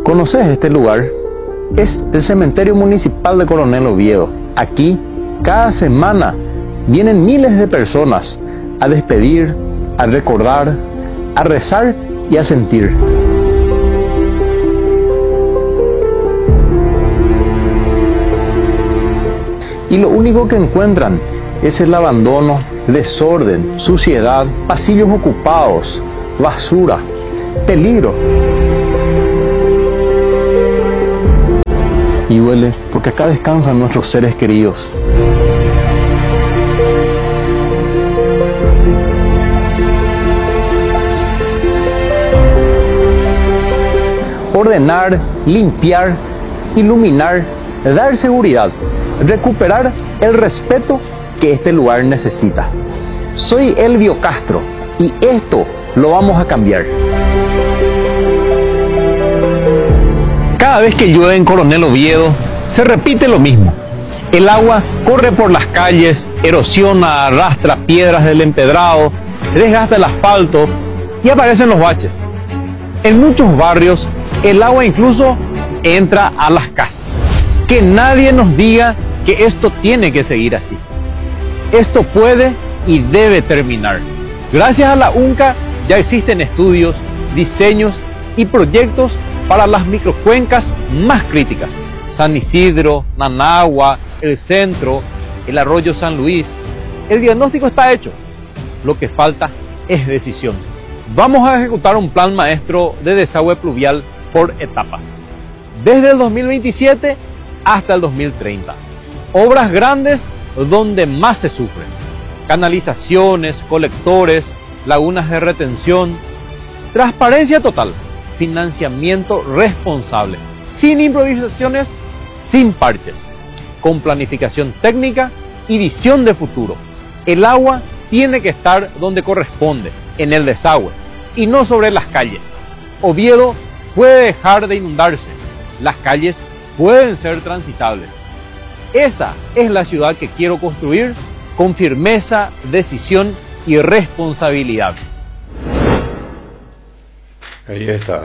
¿Conoces este lugar? Es el cementerio municipal de Coronel Oviedo. Aquí, cada semana, vienen miles de personas a despedir, a recordar, a rezar y a sentir. Y lo único que encuentran es el abandono, desorden, suciedad, pasillos ocupados, basura, peligro. Y duele porque acá descansan nuestros seres queridos. Ordenar, limpiar, iluminar, dar seguridad, recuperar el respeto que este lugar necesita. Soy Elvio Castro y esto lo vamos a cambiar. Cada vez que llueve en Coronel Oviedo, se repite lo mismo. El agua corre por las calles, erosiona, arrastra piedras del empedrado, desgasta el asfalto y aparecen los baches. En muchos barrios, el agua incluso entra a las casas. Que nadie nos diga que esto tiene que seguir así. Esto puede y debe terminar. Gracias a la UNCA ya existen estudios, diseños y proyectos para las microcuencas más críticas. San Isidro, Nanagua, el Centro, el Arroyo San Luis. El diagnóstico está hecho. Lo que falta es decisión. Vamos a ejecutar un plan maestro de desagüe pluvial por etapas. Desde el 2027 hasta el 2030. Obras grandes donde más se sufren. Canalizaciones, colectores, lagunas de retención. Transparencia total. Financiamiento responsable. Sin improvisaciones, sin parches. Con planificación técnica y visión de futuro. El agua tiene que estar donde corresponde, en el desagüe, y no sobre las calles. Oviedo puede dejar de inundarse. Las calles pueden ser transitables. Esa es la ciudad que quiero construir con firmeza, decisión y responsabilidad. Ahí está.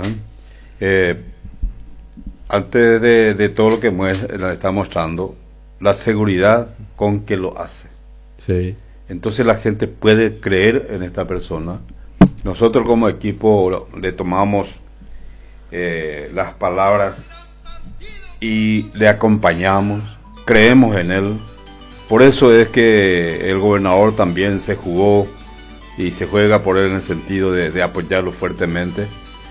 Antes de todo lo que está mostrando, la seguridad con que lo hace. Sí. Entonces la gente puede creer en esta persona. Nosotros como equipo le tomamos las palabras y le acompañamos, creemos en él. Por eso es que el gobernador también se jugó y se juega por él en el sentido de apoyarlo fuertemente.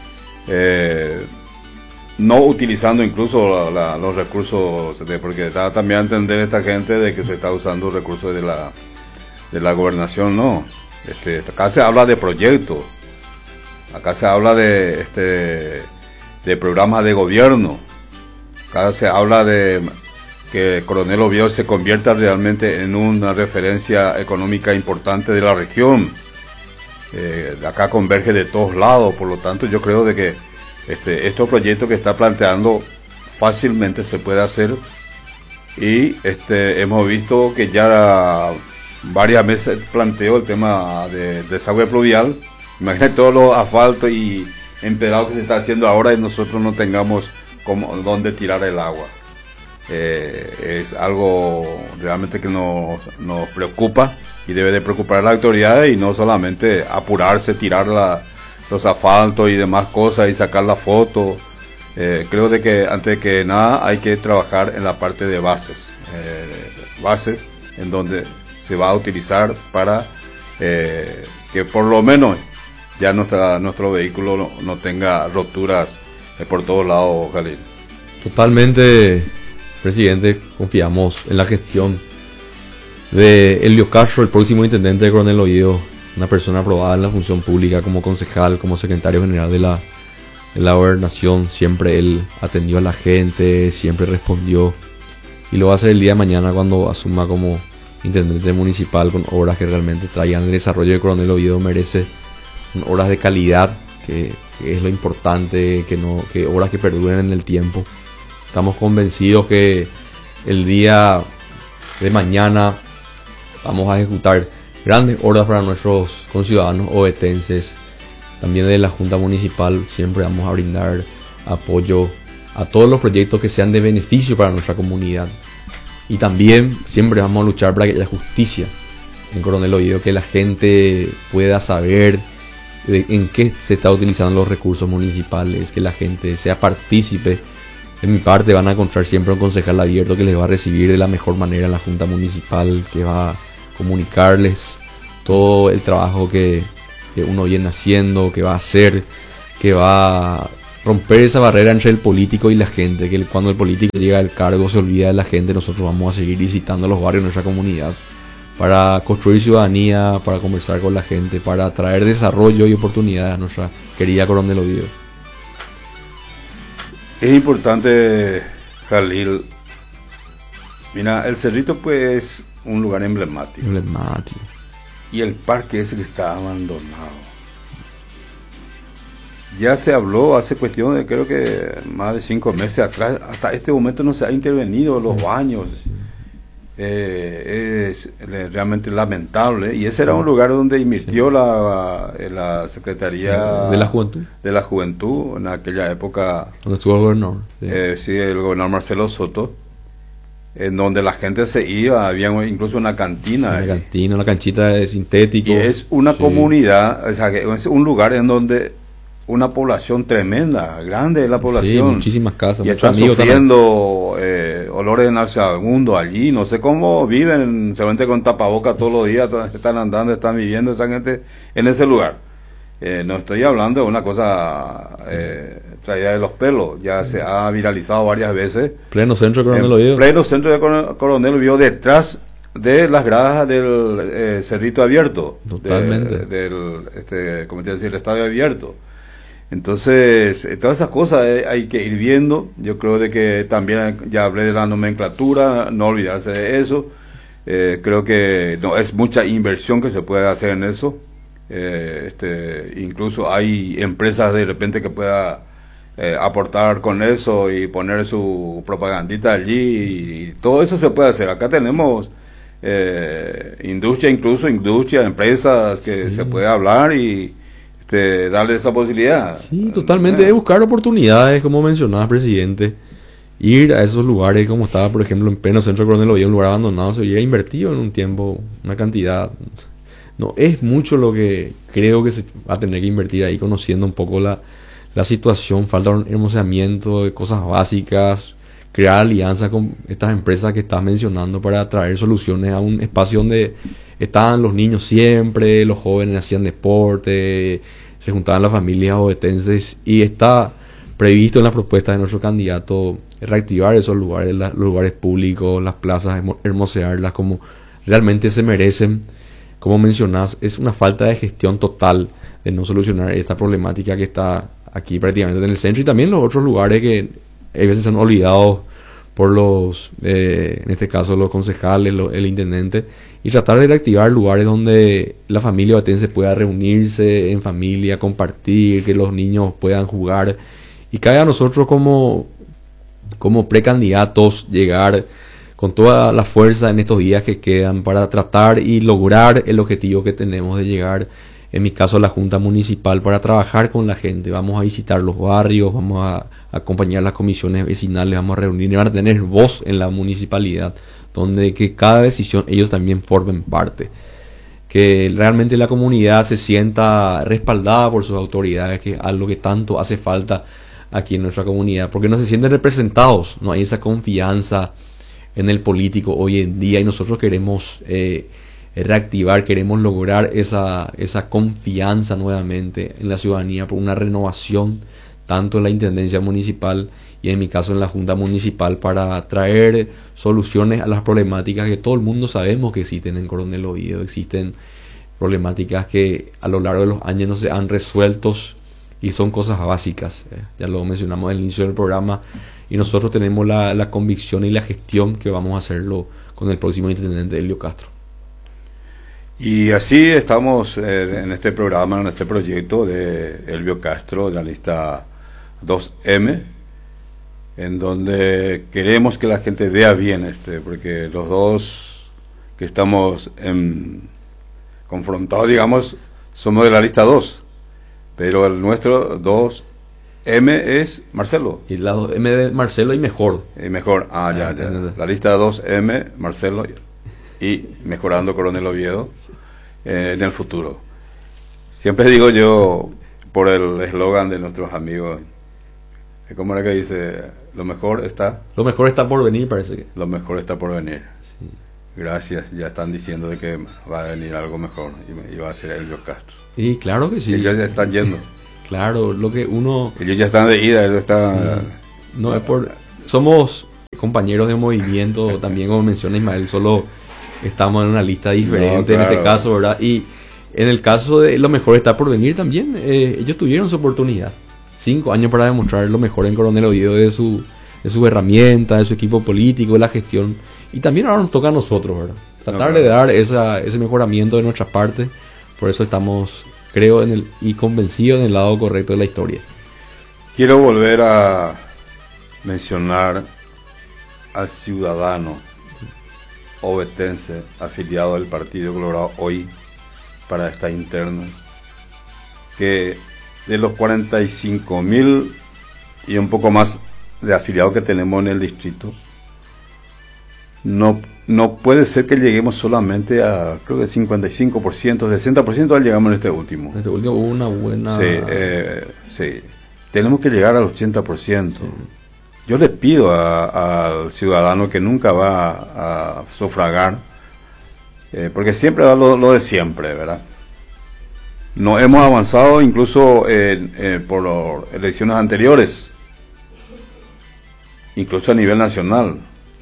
No utilizando incluso los recursos, porque está también a entender esta gente de que se está usando recursos de la gobernación. No, acá se habla de proyectos, acá se habla de programas de gobierno, acá se habla de que Coronel Oviedo se convierta realmente en una referencia económica importante de la región. Acá converge de todos lados, por lo tanto yo creo de que estos proyectos que está planteando fácilmente se puede hacer, y hemos visto que ya varias veces planteó el tema de desagüe pluvial. Imagínate todos los asfaltos y empedrados que se está haciendo ahora y nosotros no tengamos dónde tirar el agua. Es algo realmente que nos preocupa y debe de preocupar a las autoridades, y no solamente apurarse, tirar los asfaltos y demás cosas y sacar la foto. Creo de que antes que nada hay que trabajar en la parte de bases, en donde se va a utilizar para que por lo menos ya nuestro vehículo no tenga roturas por todos lados, Jalil. Totalmente, presidente, confiamos en la gestión de Elvio Castro, el próximo intendente de Coronel Oviedo, una persona aprobada en la función pública como concejal, como secretario general de la gobernación. Siempre él atendió a la gente, siempre respondió, y lo va a hacer el día de mañana cuando asuma como intendente municipal, con obras que realmente traigan el desarrollo de Coronel Oviedo. Merece obras de calidad, que es lo importante, que obras que perduren en el tiempo. Estamos convencidos que el día de mañana vamos a ejecutar grandes obras para nuestros conciudadanos ovetenses. También de la Junta Municipal siempre vamos a brindar apoyo a todos los proyectos que sean de beneficio para nuestra comunidad. Y también siempre vamos a luchar para que haya justicia en Coronel Oviedo, que la gente pueda saber en qué se está utilizando los recursos municipales, que la gente sea partícipe. De mi parte van a encontrar siempre un concejal abierto que les va a recibir de la mejor manera en la Junta Municipal, que va a comunicarles todo el trabajo que uno viene haciendo, que va a hacer, que va a romper esa barrera entre el político y la gente, que cuando el político llega al cargo se olvida de la gente. Nosotros vamos a seguir visitando los barrios de nuestra comunidad para construir ciudadanía, para conversar con la gente, para traer desarrollo y oportunidades a nuestra querida Coronel Oviedo. Es importante, Jalil. Mira, el Cerrito pues es un lugar emblemático. Y el parque ese que está abandonado. Ya se habló hace cuestión de creo que más de 5 meses atrás, hasta este momento no se ha intervenido los baños. Es realmente lamentable. Y ese era un lugar donde invirtió la Secretaría de la Juventud en aquella época. Donde estuvo el gobernador. Sí, el gobernador Marcelo Soto. En donde la gente se iba, había incluso una cantina. Una cantina, una canchita de sintético. Y es una comunidad, o sea, que es un lugar en donde una población tremenda, grande la población. Sí, muchísimas casas. Y están sufriendo olores de nauseabundo allí. No sé cómo viven, seguramente con tapabocas todos los días, están andando, están viviendo esa gente en ese lugar. No estoy hablando de una cosa traída de los pelos. Ya se ha viralizado varias veces. Pleno centro de Coronel Oviedo. Pleno centro de Coronel Oviedo, detrás de las gradas del Cerrito Abierto. Totalmente. ¿Cómo te decir? El estadio abierto. Entonces, todas esas cosas hay que ir viendo. Yo creo de que también ya hablé de la nomenclatura, no olvidarse de eso. Creo que no es mucha inversión que se puede hacer en eso. Incluso hay empresas de repente que pueda aportar con eso y poner su propagandita allí, y todo eso se puede hacer. Acá tenemos industria, empresas que se puede hablar y darle esa posibilidad. Sí, totalmente, es buscar oportunidades, como mencionaba, presidente. Ir a esos lugares, como estaba, por ejemplo, en pleno centro de Coronel Oviedo, un lugar abandonado, se hubiera invertido en un tiempo, una cantidad. No es mucho lo que creo que se va a tener que invertir ahí, conociendo un poco la situación. Falta un hermoseamiento de cosas básicas, crear alianzas con estas empresas que estás mencionando para traer soluciones a un espacio donde estaban los niños siempre, los jóvenes hacían deporte, se juntaban las familias ovetenses, y está previsto en la propuesta de nuestro candidato reactivar esos lugares, los lugares públicos, las plazas, hermosearlas como realmente se merecen. Como mencionás, es una falta de gestión total de no solucionar esta problemática que está aquí prácticamente en el centro, y también los otros lugares que a veces se han olvidado por en este caso los concejales, el intendente, y tratar de reactivar lugares donde la familia batense pueda reunirse en familia, compartir, que los niños puedan jugar, y cabe a nosotros como precandidatos llegar con toda la fuerza en estos días que quedan para tratar y lograr el objetivo que tenemos de llegar, en mi caso, a la Junta Municipal, para trabajar con la gente. Vamos a visitar los barrios, vamos a acompañar las comisiones vecinales, vamos a reunir y van a tener voz en la municipalidad, donde que cada decisión ellos también formen parte. Que realmente la comunidad se sienta respaldada por sus autoridades, que es algo que tanto hace falta aquí en nuestra comunidad, porque no se sienten representados, no hay esa confianza en el político hoy en día, y nosotros queremos reactivar, queremos lograr esa confianza nuevamente en la ciudadanía por una renovación tanto en la Intendencia Municipal y en mi caso en la Junta Municipal, para traer soluciones a las problemáticas que todo el mundo sabemos que existen en Coronel Oviedo. Existen problemáticas que a lo largo de los años no se han resuelto y son cosas básicas, ya lo mencionamos al inicio del programa, y nosotros tenemos la convicción y la gestión que vamos a hacerlo con el próximo intendente Helio Castro. Y así estamos en este programa, en este proyecto de Helio Castro, de la lista 2M, en donde queremos que la gente vea bien porque los dos que estamos confrontados, digamos, somos de la lista 2, pero el nuestro 2 M es Marcelo. Y la 2M de Marcelo y mejor. Mejor, ya. La lista 2M, Marcelo y mejorando Coronel Oviedo en el futuro. Siempre digo yo, por el eslogan de nuestros amigos, ¿cómo era que dice? Lo mejor está por venir, parece que. Lo mejor está por venir. Sí. Gracias, ya están diciendo de que va a venir algo mejor y va a ser Elvio Castro. Y claro que sí. Ellos ya están yendo. Claro, lo que uno... Ellos ya están de ida, ellos están... Sí. No es por... Somos compañeros de movimiento, también como menciona Ismael, solo estamos en una lista diferente, claro. En este caso, ¿verdad? Y en el caso de lo mejor está por venir también, ellos tuvieron su oportunidad. 5 años para demostrar lo mejor en Coronel Oviedo de su herramienta, de su equipo político, de la gestión. Y también ahora nos toca a nosotros, ¿verdad? Tratar de dar ese mejoramiento de nuestra parte. Por eso estamos, creo, y convencidos en el lado correcto de la historia. Quiero volver a mencionar al ciudadano ovetense afiliado al Partido Colorado hoy para estas internas, que de los 45.000 y un poco más de afiliados que tenemos en el distrito, no puede ser que lleguemos solamente a, creo que 55%, 60% llegamos en este último. En este último hubo una buena... Sí, tenemos que llegar al 80%. Sí. Yo le pido al ciudadano que nunca va a sufragar, porque siempre va lo de siempre, ¿verdad? No hemos avanzado incluso por las elecciones anteriores, incluso a nivel nacional.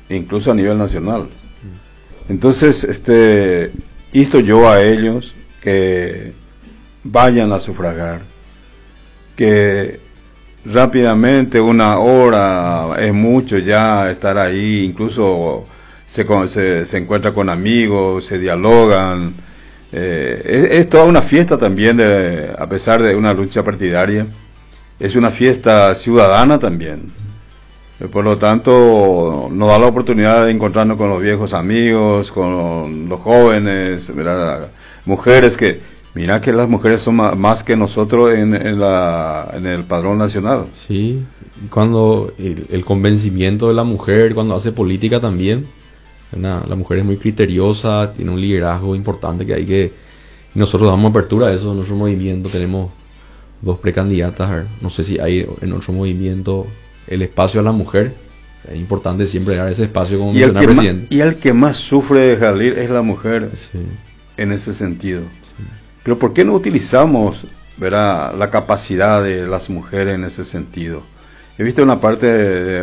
Entonces, insto yo a ellos que vayan a sufragar, que rápidamente 1 hora es mucho ya estar ahí, incluso se encuentra con amigos, se dialogan, es toda una fiesta también, a pesar de una lucha partidaria, es una fiesta ciudadana también. Por lo tanto, nos da la oportunidad de encontrarnos con los viejos amigos, con los jóvenes, ¿verdad? Mujeres que, mira que las mujeres son más que nosotros en el padrón nacional. Sí, cuando el convencimiento de la mujer, cuando hace política también, la mujer es muy criteriosa, tiene un liderazgo importante nosotros damos apertura a eso en nuestro movimiento. Tenemos 2 precandidatas, no sé si hay en nuestro movimiento el espacio a la mujer. Es importante siempre dar ese espacio, como menciona el presidente. Y el que más sufre, Jalil, es la mujer, sí, en ese sentido. Sí. Pero ¿por qué no utilizamos, ¿verdad?, la capacidad de las mujeres en ese sentido? He visto una parte de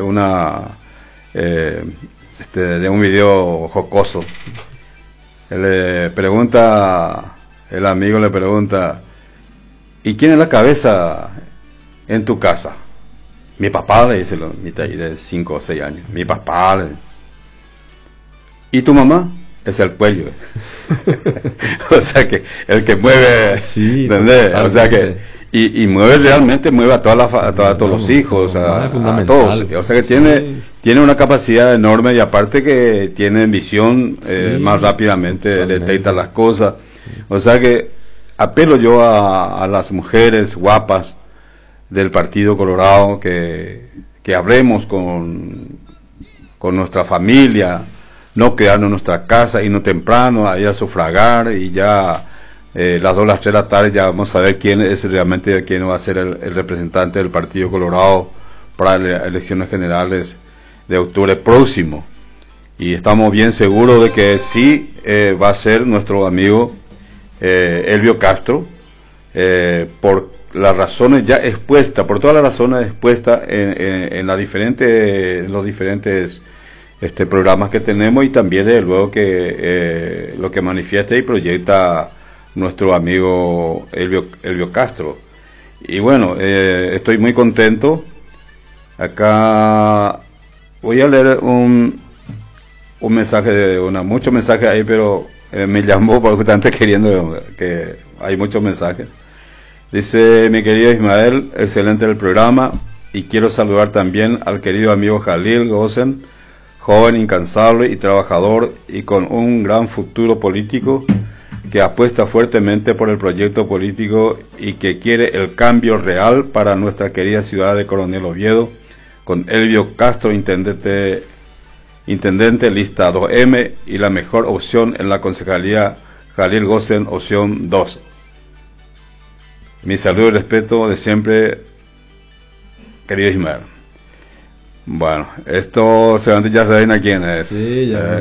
de un video jocoso. El amigo le pregunta, ¿y quién es la cabeza en tu casa? Mi papá, le dice, de 5 o 6 años. Mi papá. ¿Y tu mamá? Es el cuello. O sea que el que mueve, sí, ¿entendés? O sea que y mueve realmente, mueve a todos los hijos, a todos. O sea que tiene una capacidad enorme, y aparte que tiene visión, más rápidamente detecta las cosas. O sea que apelo yo a las mujeres guapas del Partido Colorado que hablemos con nuestra familia, no quedarnos en nuestra casa, irnos temprano ahí a sufragar, y ya las 2, las 3 de la tarde ya vamos a ver quién va a ser el representante del Partido Colorado para las elecciones generales de octubre próximo. Y estamos bien seguros de que sí va a ser nuestro amigo Elvio Castro, por las razones ya expuestas, por todas las razones expuestas en los diferentes programas que tenemos, y también desde luego que lo que manifiesta y proyecta nuestro amigo Elvio Castro. Y bueno, estoy muy contento. Acá voy a leer un mensaje muchos mensajes ahí, pero me llamó porque están queriendo que hay muchos mensajes. Dice: mi querido Ismael, excelente el programa, y quiero saludar también al querido amigo Jalil Gosen, joven incansable y trabajador, y con un gran futuro político, que apuesta fuertemente por el proyecto político y que quiere el cambio real para nuestra querida ciudad de Coronel Oviedo, con Elvio Castro, intendente lista 2M, y la mejor opción en la concejalía Jalil Gosen, opción 2. Mi saludo y respeto de siempre, querido Ismael. Bueno, esto seguramente ya saben a quién es. Sí, ya.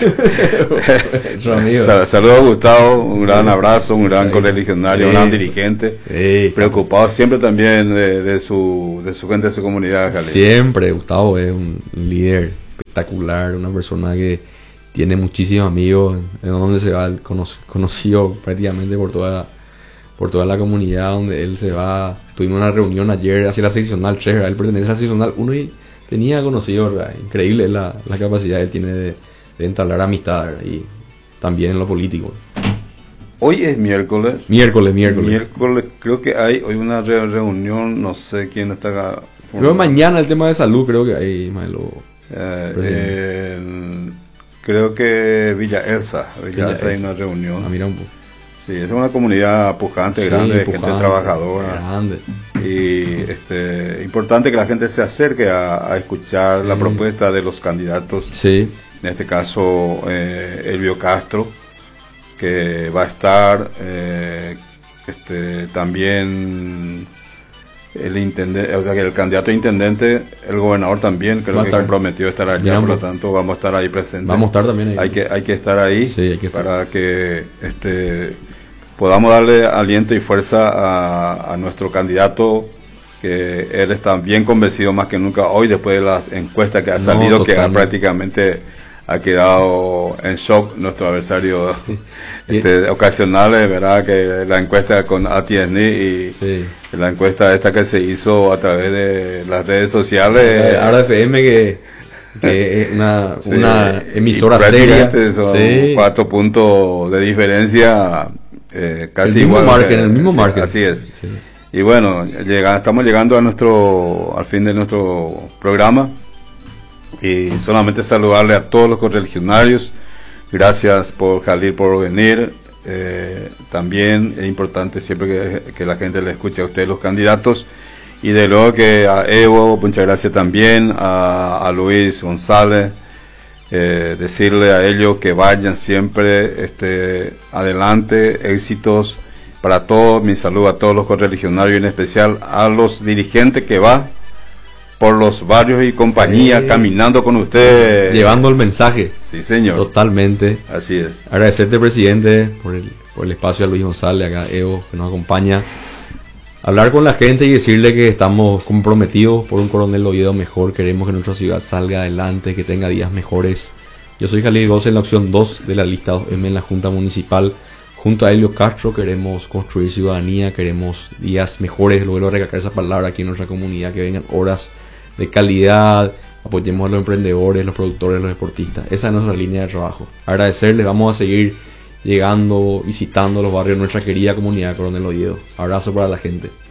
Saludos a Gustavo, un gran abrazo, un gran correligionario, un gran dirigente, preocupado siempre también de su gente, de su comunidad. Jalil. Siempre, Gustavo es un líder espectacular, una persona que tiene muchísimos amigos, en donde se va, conocido prácticamente por toda la comunidad donde él se va. Tuvimos una reunión ayer hacia la seccional 3, ¿verdad? Él pertenece a la seccional 1 y tenía conocido, ¿verdad? Increíble la capacidad que él tiene de entablar amistad, ¿verdad? Y también en lo político. Hoy es miércoles. Miércoles. Creo que hay hoy una reunión, no sé quién está acá. Creo que mañana el tema de salud, creo que hay, Maelo. Creo que Villa Elsa hay una reunión. Mira un poco. Sí, es una comunidad pujante, grande, de gente trabajadora. Grande. Y importante que la gente se acerque a escuchar la propuesta de los candidatos. Sí. En este caso, Elvio Castro, que va a estar, también el intendente, o sea que el candidato a intendente, el gobernador también creo que comprometió estar allá, por lo tanto vamos a estar ahí presentes. Vamos a estar también ahí. Hay que estar ahí, sí, hay que estar. Para que podamos darle aliento y fuerza a nuestro candidato, que él está bien convencido más que nunca hoy, después de las encuestas que ha salido, que prácticamente ha quedado en shock nuestro adversario ocasionales, verdad, que la encuesta con ATSNI y la encuesta esta que se hizo a través de las redes sociales, ahora FM que es una emisora seria, son 4 puntos de diferencia, casi igual, el mismo margen, así es. Sí. Y bueno, estamos llegando al fin de nuestro programa. Y solamente saludarle a todos los correligionarios. Gracias por Jalil, por venir. También es importante siempre que la gente le escuche a ustedes, los candidatos. Y de luego que a Evo, muchas gracias también, a Luis González. Decirle a ellos que vayan siempre adelante, éxitos para todos. Mi saludo a todos los correligionarios, y en especial a los dirigentes que van por los barrios y compañías, caminando con usted, llevando el mensaje. Sí, señor. Totalmente. Así es. Agradecerte, presidente, por el espacio, a Luis González, acá Evo, que nos acompaña. Hablar con la gente y decirle que estamos comprometidos por un Coronel Oviedo mejor. Queremos que nuestra ciudad salga adelante, que tenga días mejores. Yo soy Jalil Gosen, en la opción 2 de la lista 2M en la Junta Municipal. Junto a Elvio Castro queremos construir ciudadanía, queremos días mejores. Luego recalcar esa palabra aquí en nuestra comunidad, que vengan horas de calidad, apoyemos a los emprendedores, los productores, los deportistas. Esa es nuestra línea de trabajo. Agradecerles, vamos a seguir llegando, visitando los barrios de nuestra querida comunidad de Coronel Oviedo. Abrazo para la gente.